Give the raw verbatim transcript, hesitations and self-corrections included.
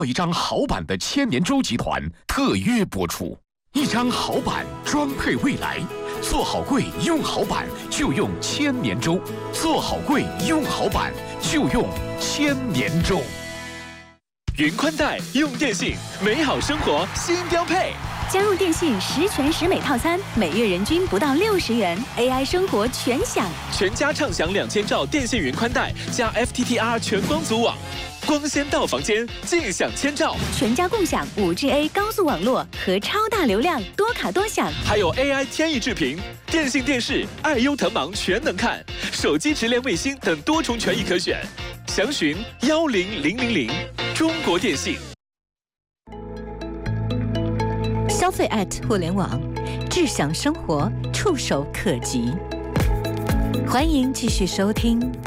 一张好版的千年舟集团特约播出，一张好版装配未来，做好柜用好版就用千年舟，做好柜用好版就用千年舟。 云宽带用电信，美好生活新标配。 加入电信十全十美套餐，每月人均不到六十元 ，A I 生活全享， 全家畅享两千兆电信云宽带加 F T T R 全光组网，光纤到房间，尽享千兆， 全家共享 五 G A 高速网络和超大流量，多卡多享， 还有 A I 天翼智屏、电信电视、爱优腾芒全能看，手机直连卫星等多重权益可选，详询幺零零零零，中国电信。 消费 at 互联网，智享生活触手可及。欢迎继续收听